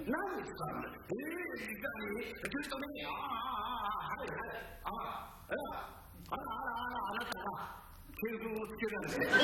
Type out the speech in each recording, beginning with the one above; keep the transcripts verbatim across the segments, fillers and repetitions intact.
何ですかええー、いかにちょっとね、ああ、はいはい、ああ、あら、あらあらあら、あなたが警報をつけられて、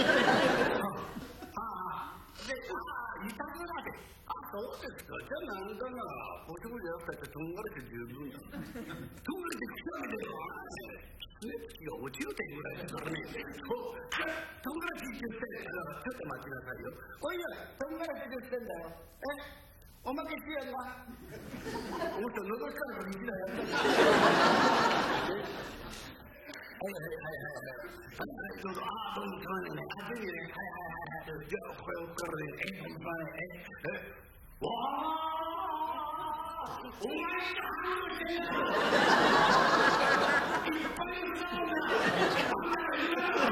ああ、で、ああ、いたずらで、あ、そうですか、じゃあなんかな、お食事やったってとんがれて十分だ。とんがれてきたわけではない。月が落ちる点ぐらいですからね。そう、とんがらしって言って、ちょっと待ちなさいよ。おいや、とんがらしって言ってんだよ。えおまけしてやるわ。もっとのどかな道だよ。はいはいはいはいはい。どうぞ、ああ、どうも、すみませんね。あ、ぜひね、はいはいはいはい。じゃあ、これをからね、え、ほんまね、え、え、わあ、お前が話してんだよ。いっぱいいるだろうな。あんなのいるだろう。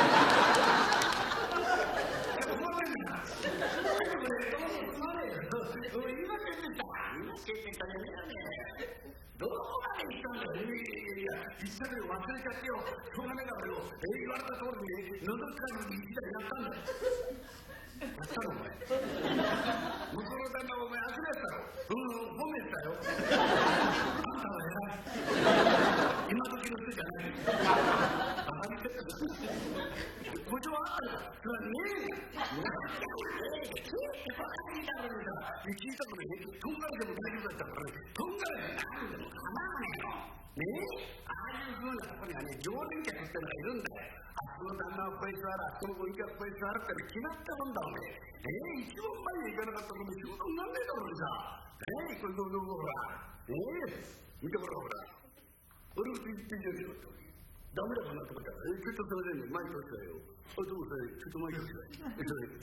困ってんだ。でもね、どうもすまねえよ。今出てた。今出てたね。どこまで行ったんだよ。いやいやいや、言ったけど忘れちゃってよ。しょうがねえからよ。え、言われた通りに、のどかに一台やったんだよ。やったのお前。向こうの旦那お前焦れたろ。うん、褒めたよ。あんたは偉い。今時の人じゃない。バカにしてた。部長あったのか。それはねえや。なんだよ、ねえ。聞いてばかりだろうが。聞いたことね、とんがらでも大丈夫だったからね。とんがらで何でも構わねえよ。ねえ、ああいう風なとこにはね、常連客ってのがいるんだよ。あそこの旦那はこいつはあら、そのご意見はこいつはあるって決まったもんだおめえ。ええ、一番前に行かなかったらおめえ仕事になんねえだろうにさ。ええ、これどうぞほら。ええ、見てほらほら。俺もついてんじゃねえよ。ダメだかなと思ったら、え、ちょっとそれでね、前に立つわよ。あ、どうもそれ、ちょっと前に立つわよ。え、それ、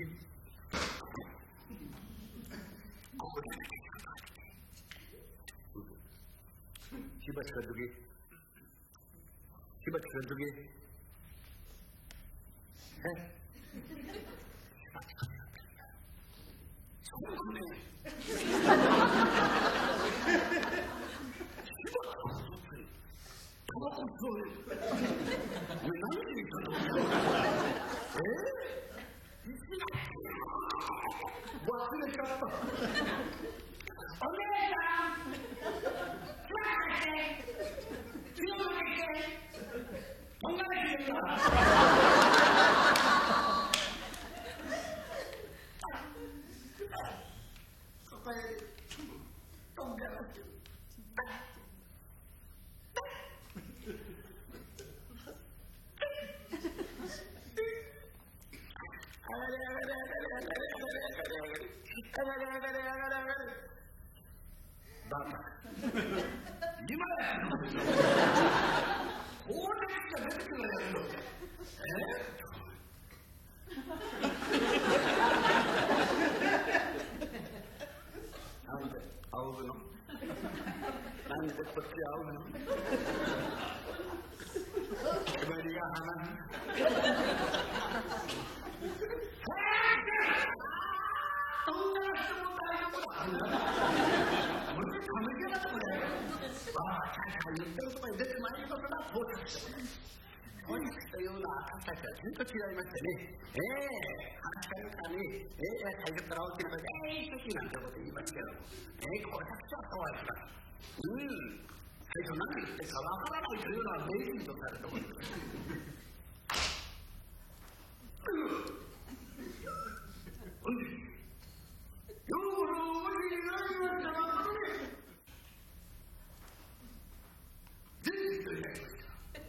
ここでね、しばしかんとき。しばしかんとき。えそうね。タバコ吸うね。お前何しに来たの？え忘れちゃった。お姉さん、つまらせて、強くして、とんがらしですから。これ、とんがらし。バカ。今やるのですよ。法律が出てくるやつよ。え？なんで仰ぐの？なんでこっち仰ぐの？決まりが花に。とんがらしても大丈夫だ。俺ためげだとこれ。わあ、キャイキャイ言ってるとこに出てまいりますな、到着して。本日というのは私たちはずっと違いましてね。ええー、話し家の方に、ええー、最初から大きな声で、ええー、席なんてこと言いますけども、ええー、これたちはそうはいきます。うん。最初何言ってるかわからないというのは名人とされております。うん。ようのおじになりましたが、全然といないました。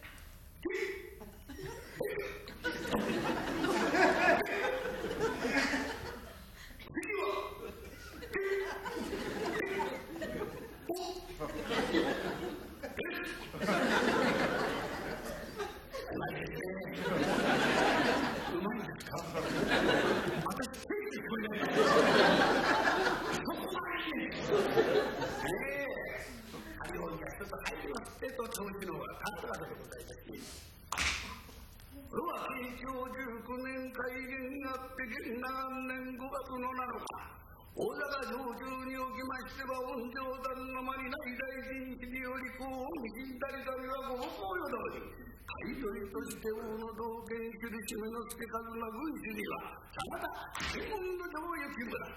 うまいですか？私、ついて聞こえない。そこまでいいね。ええ。仮放りが一つ入りますってと、調子の方が勝つわけでございます。これは慶長じゅうきゅうねん開元があって元何年ごがつのなのか。大坂城中におきましては、温情山の間に内大臣ひびより公を見しだりたりはご奉よどり。買い取りとして大野道元首里締めの助数の軍師には、真田右衛門の上行村。